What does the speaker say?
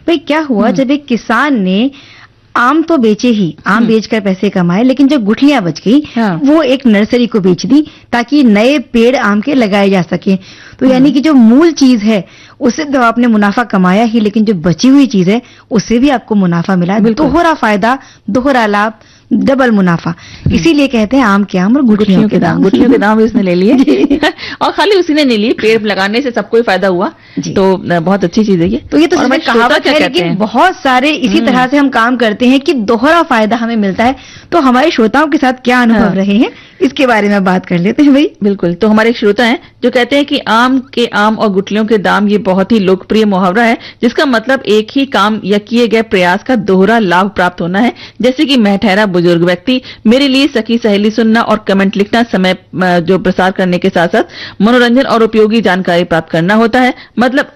भाई क्या हुआ, जब एक किसान ने आम तो बेचे ही, आम बेचकर पैसे कमाए, लेकिन जो गुठलियां बच गई वो एक नर्सरी को बेच दी ताकि नए पेड़ आम के लगाए जा सके। तो यानी कि जो मूल चीज है उससे तो आपने मुनाफा कमाया ही, लेकिन जो बची हुई चीज है उससे भी आपको मुनाफा मिला। दोहरा फायदा, दोहरा लाभ, डबल मुनाफा। इसीलिए कहते हैं आम के आम और गुठलियों के दाम। गुठलियों के दाम भी उसने ले लिए और खाली उसी ने नहीं लिए, पेड़ लगाने से सबको ही फायदा हुआ। तो बहुत अच्छी चीज है ये। तो ये तो सिर्फ कहावत है, लेकिन बहुत सारे इसी तरह से हम काम करते हैं कि दोहरा फायदा हमें मिलता है। तो हमारे श्रोताओं के साथ क्या अनुभव रहे हैं इसके बारे में बात कर लेते हैं भाई। बिल्कुल। तो हमारे एक श्रोता हैं जो कहते हैं कि आम के आम और गुठलियों के दाम ये बहुत ही लोकप्रिय मुहावरा है, जिसका मतलब एक ही काम या किए गए प्रयास का दोहरा लाभ प्राप्त होना है। जैसे कि मैं ठहरा बुजुर्ग व्यक्ति, मेरे लिए सखी सहेली सुनना और कमेंट लिखना, समय जो प्रसार करने के साथ साथ मनोरंजन और उपयोगी जानकारी प्राप्त करना होता है। मतलब